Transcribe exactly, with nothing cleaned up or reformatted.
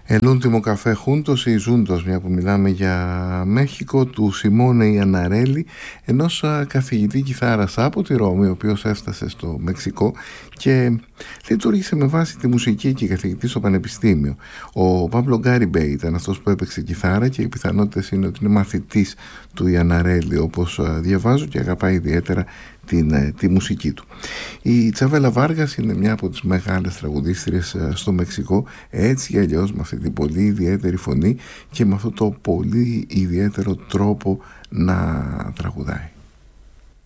El último café juntos ή juntos, μια που μιλάμε για Μέχικο, του Σιμώνε Ιαναρέλη, ενός καθηγητή κιθάρας από τη Ρώμη, ο οποίος έφτασε στο Μεξικό και λειτουργήσε με βάση τη μουσική και καθηγητή στο πανεπιστήμιο. Ο Παύλο Γκάριμπε ήταν αυτός που έπαιξε κιθάρα και οι πιθανότητες είναι ότι είναι μαθητής του Ιαναρέλη, όπως διαβάζω, και αγαπάει ιδιαίτερα την, τη μουσική του. Η Τσαβέλα Βάργας είναι μια από τις μεγάλες τραγουδίστριες στο Μεξικό, έτσι ή αλλιώς, με αυτή την πολύ ιδιαίτερη φωνή και με αυτό το πολύ ιδιαίτερο τρόπο να τραγουδάει.